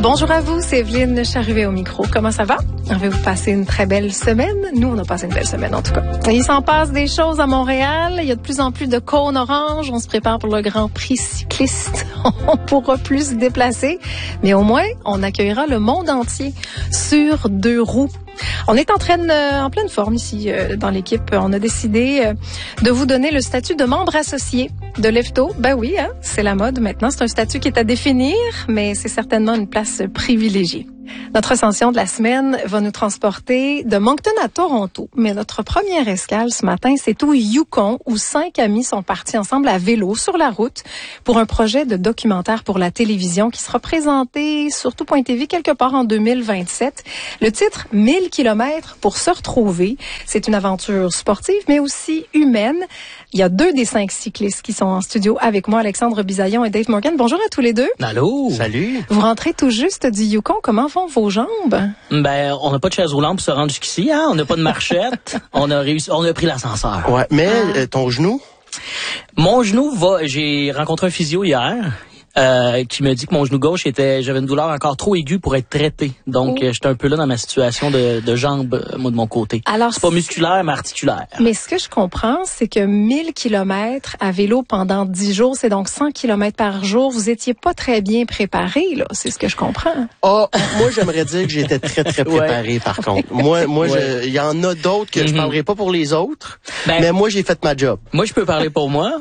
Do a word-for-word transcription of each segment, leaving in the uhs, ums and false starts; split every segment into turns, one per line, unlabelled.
Bonjour à vous, c'est Evelyne Charruet au micro. Comment ça va? Avez-vous passé une très belle semaine? Nous, on a passé une belle semaine en tout cas. Il s'en passe des choses à Montréal. Il y a de plus en plus de cônes oranges. On se prépare pour le Grand Prix cycliste. On pourra plus se déplacer. Mais au moins, on accueillera le monde entier sur deux roues. On est en train de, en pleine forme ici euh, dans l'équipe. On a décidé euh, de vous donner le statut de membre associé de Lefto. Ben oui, hein, c'est la mode maintenant. C'est un statut qui est à définir, mais c'est certainement une place privilégiée. Notre ascension de la semaine va nous transporter de Moncton à Toronto. Mais notre première escale ce matin, c'est au Yukon, où cinq amis sont partis ensemble à vélo sur la route pour un projet de documentaire pour la télévision qui sera présenté sur tout point T V quelque part en deux mille vingt-sept. Le titre, mille kilomètres pour se retrouver. C'est une aventure sportive, mais aussi humaine. Il y a deux des cinq cyclistes qui sont en studio avec moi, Alexandre Bisaillon et Dave Morgan. Bonjour à tous les deux.
Allô.
Salut.
Vous rentrez tout juste du Yukon. Comment vont vos jambes?
Ben, on n'a pas de chaise roulante pour se rendre jusqu'ici, hein. On n'a pas de marchette. on a réussi, on a pris l'ascenseur.
Ouais, mais
ah.
euh, ton genou?
Mon genou va, j'ai rencontré un physio hier. Euh, qui me dit que mon genou gauche était, j'avais une douleur encore trop aiguë pour être traité. Donc, oh. euh, j'étais un peu là dans ma situation de, de jambe, euh, moi, de mon côté. Alors, c'est pas musculaire, mais articulaire.
Mais ce que je comprends, c'est que mille kilomètres à vélo pendant dix jours, c'est donc cent kilomètres par jour. Vous étiez pas très bien préparé, là. C'est ce que je comprends.
Ah, oh, moi, j'aimerais dire que j'étais très, très préparé, ouais. par contre. Moi, moi, ouais. il y en a d'autres que mm-hmm. je parlerai pas pour les autres. Ben, mais moi, j'ai fait ma job.
Moi, je peux parler pour moi.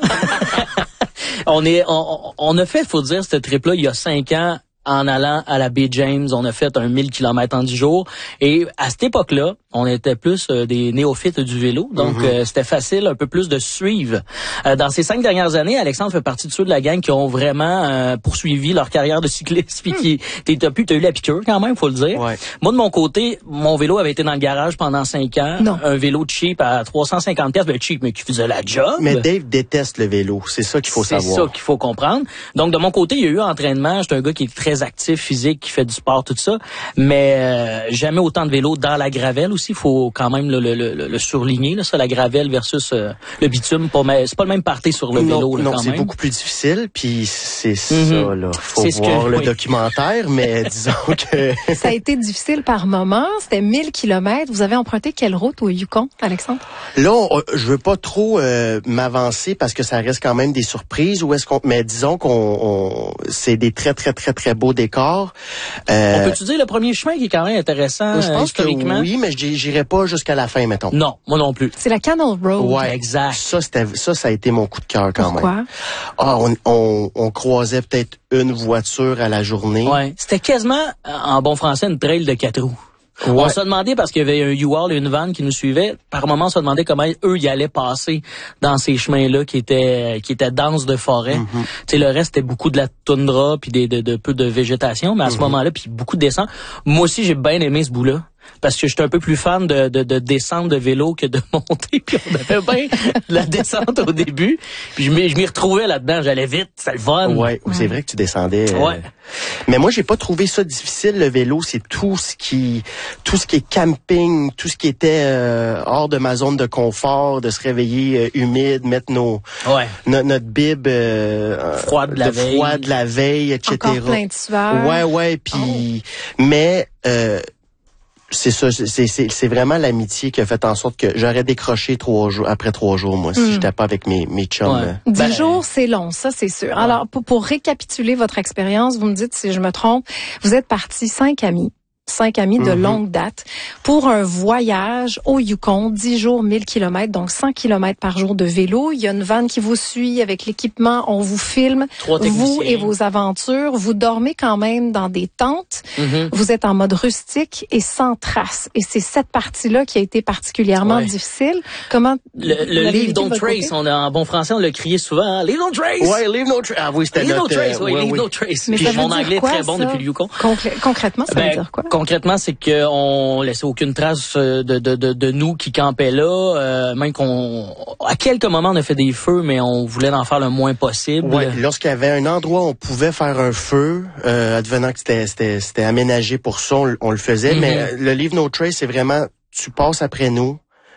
On est, on, on a fait, faut dire, ce trip-là il y a cinq ans en allant à la baie James. On a fait un mille kilomètres en dix jours. Et à cette époque-là, on était plus euh, des néophytes du vélo. Donc, mm-hmm. euh, c'était facile un peu plus de suivre. Euh, dans ces cinq dernières années, Alexandre fait partie de ceux de la gang qui ont vraiment euh, poursuivi leur carrière de cycliste. Puis qui, mm. t'as pu, t'as eu la piqûre quand même, faut le dire.
Ouais.
Moi, de mon côté, mon vélo avait été dans le garage pendant cinq ans.
Non.
Un vélo cheap à trois cent cinquante piastres, ben cheap, mais qui faisait la job.
Mais Dave déteste le vélo. C'est ça qu'il faut
c'est
savoir.
C'est ça qu'il faut comprendre. Donc, de mon côté, il y a eu entraînement. J'étais un gars qui est très actif, physique, qui fait du sport, tout ça. Mais euh, jamais autant de vélo dans la gravelle aussi. Il faut quand même le, le, le, le surligner, là, ça, la gravelle versus euh, le bitume. Pas, mais c'est pas le même party sur le
non,
vélo. Là,
non,
quand
c'est
même.
beaucoup plus difficile. Puis c'est
mm-hmm.
ça, là. Faut
c'est
voir
que,
le
oui.
documentaire, mais disons que...
Ça a été difficile par moments. C'était mille kilomètres. Vous avez emprunté quelle route au Yukon, Alexandre?
Là, on, je veux pas trop euh, m'avancer parce que ça reste quand même des surprises. Ou est-ce qu'on, mais disons qu'on, on, c'est des très très très très beaux décors.
Euh, on peut-tu dire le premier chemin qui est quand même intéressant?
Je pense
historiquement?
que oui, mais j'irai pas jusqu'à la fin, mettons.
Non, moi non plus.
C'est la Canal Road.
Ouais,
exact.
Ça, c'était, ça, ça a été mon coup de cœur quand
Pourquoi?
même. Ah, on, on, on croisait peut-être une voiture à la journée.
Ouais, c'était quasiment en bon français une trail de quatre roues. Ouais. On se demandait, parce qu'il y avait un U-Haul et une van qui nous suivaient, par moment on se demandait comment eux y allaient passer dans ces chemins-là qui étaient qui étaient denses de forêt. Mm-hmm. Tu sais, le reste c'était beaucoup de la toundra puis des de, de peu de végétation, mais à mm-hmm. ce moment-là puis beaucoup de descente. Moi aussi j'ai bien aimé ce bout-là. Parce que j'étais un peu plus fan de, de, de descendre de vélo que de monter. Puis on avait bien de la descente au début. Puis je m'y, je m'y retrouvais là-dedans. J'allais vite, c'est le fun.
Ouais, ouais. C'est vrai que tu descendais. Euh...
Ouais.
Mais moi, j'ai pas trouvé ça difficile, le vélo. C'est tout ce qui, tout ce qui est camping, tout ce qui était euh, hors de ma zone de confort, de se réveiller euh, humide, mettre nos,
ouais.
no, notre bib euh,
froide de la veille,
froid de la veille, et cetera.
Encore plein de sueur.
Ouais, ouais. Puis, oh. mais euh, c'est ça, c'est, c'est, c'est vraiment l'amitié qui a fait en sorte que j'aurais décroché trois jours, après trois jours, moi, si mm. j'étais pas avec mes, mes chums.
Ouais.
Dix
ben,
jours, c'est long, ça, c'est sûr. Ouais. Alors, pour, pour récapituler votre expérience, vous me dites si je me trompe, vous êtes partis cinq amis. Cinq amis de mm-hmm. longue date pour un voyage au Yukon, dix jours, mille kilomètres, donc cent kilomètres par jour de vélo. Il y a une vanne qui vous suit avec l'équipement, on vous filme, vous et vos aventures. Vous dormez quand même dans des tentes. Mm-hmm. Vous êtes en mode rustique et sans trace. Et c'est cette partie-là qui a été particulièrement ouais. difficile. Comment
le, le Leave No Trace, on a, en bon français, on l'a crié souvent. Hein? Leave No Trace.
Ouais, Leave No Trace. Ah oui, c'était
Leave
notre,
No Trace.
Euh,
oui,
ouais,
Leave
oui.
No Trace.
Mais
puis mon anglais
quoi,
est très bon
ça?
depuis le Yukon.
Concré- concrètement, ça
ben,
veut dire quoi?
Concrètement, c'est qu'on laissait aucune trace de, de, de, de nous qui campaient là. Euh, même qu'on, à quelques moments, on a fait des feux, mais on voulait en faire le moins possible.
Ouais, lorsqu'il y avait un endroit où on pouvait faire un feu, euh, advenant que c'était, c'était, c'était aménagé pour ça, on, on le faisait. Mm-hmm. Mais le Leave No Trace, c'est vraiment, tu passes après nous.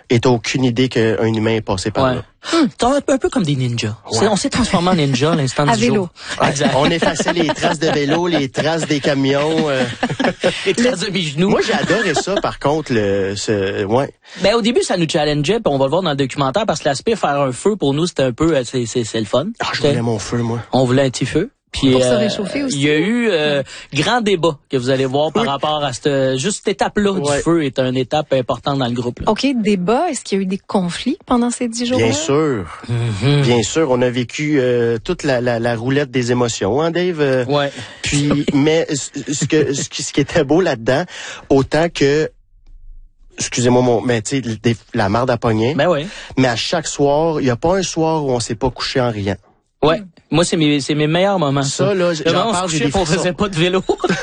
et t'as aucune idée qu'un humain est passé par
ouais.
là.
Hum, t'es un, un peu comme des ninjas. Ouais. C'est, on s'est transformé en ninja à l'instant
à
du
vélo.
jour. Exact.
On effaçait les traces de vélo, les traces des camions. Euh...
les traces de mes genoux.
Moi, j'ai adoré ça, par contre. Le, ce, ouais.
Ben au début, ça nous challengeait, puis on va le voir dans le documentaire, parce que l'aspect faire un feu, pour nous, c'était un peu, c'est, c'est, c'est le fun.
Ah, je voulais mon feu, moi.
On voulait un petit feu. Puis,
pour
euh,
se réchauffer aussi.
Il y a eu euh, grand débat que vous allez voir par
oui. rapport
à cette juste cette étape-là
ouais.
du feu est une étape importante dans le groupe. Là.
OK, débat. Est-ce qu'il y a eu des conflits pendant ces dix jours-là?
Bien sûr. Mm-hmm. Bien sûr. On a vécu euh, toute la, la, la roulette des émotions, hein, Dave? Euh,
ouais.
Puis, mais ce que ce qui, ce qui était beau là-dedans, autant que excusez-moi mon mais tu sais la marde à pogner.
Ben ouais.
Mais à chaque soir, il y a pas un soir où on s'est pas couché en riant.
Ouais, moi c'est mes c'est mes meilleurs moments. Ça,
ça là, j'en parle, j'ai des
on faisait pas de vélo.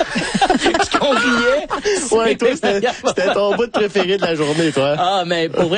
Parce qu'on riait.
Ouais, toi c'était, c'était ton bout de préféré de la journée, toi.
Ah, mais pour